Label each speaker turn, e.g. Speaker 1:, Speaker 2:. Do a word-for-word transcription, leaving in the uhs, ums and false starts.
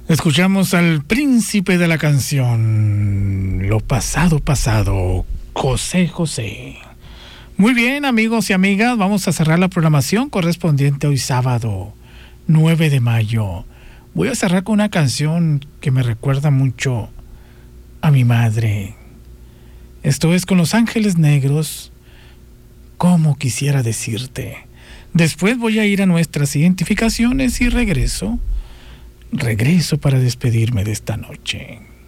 Speaker 1: Escuchamos al príncipe de la canción, Lo pasado pasado, José José. Muy bien, amigos y amigas, vamos a cerrar la programación correspondiente hoy sábado, nueve de mayo. Voy a cerrar con una canción que me recuerda mucho a mi madre. Esto es con Los Ángeles Negros, Como quisiera decirte. Después voy a ir a nuestras identificaciones y regreso. Regreso para despedirme de esta noche.